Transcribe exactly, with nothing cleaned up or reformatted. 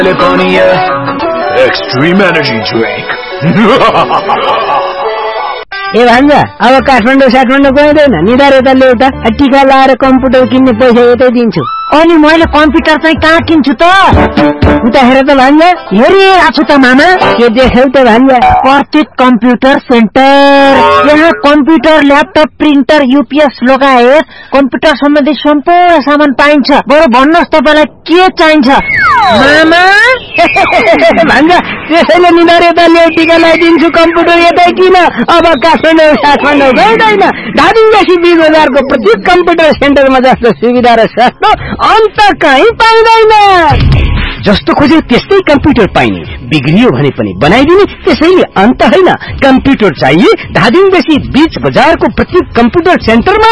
California Extreme Energy Drink. ए भान्जा अब काठमाडौँ साठमाडौँ गइँदैन निधार यताले उता टिका लाएर कम्प्युटर किन्ने पैसा यतै दिन्छु अनि मैले कम्प्युटर चाहिँ कहाँ किन्छु त उता हेर त भान्जा हेरिरहेको छु त मामा के देख्यौ त भान्जा प्रतीक कम्प्युटर सेन्टर यहाँ कम्प्युटर ल्यापटप प्रिन्टर युपीएस लगायत कम्प्युटर सम्बन्धी सम्पूर्ण सामान पाइन्छ बरु भन्नुहोस् तपाईँलाई के चाहिन्छ मामा भान्जा त्यसैले निधार यताले टिका लगाइदिन्छु कम्प्युटर यतै किन अब काठमाडौँ साठमाडौँ गइँदैन धादिङदेखि बीस बजारको प्रत्येक कम्प्युटर सेन्टरमा जस्तो सुविधा र सस्तो अन्त कहीँ पाइँदैन जस्तो खोजे त्यस्तै कम्प्युटर पाइने बिग्रियो भने पनि बनाइदिने त्यसैले अन्त होइन कम्प्युटर चाहिए धादिङदेखि बीच बजारको प्रत्येक कम्प्युटर सेन्टरमा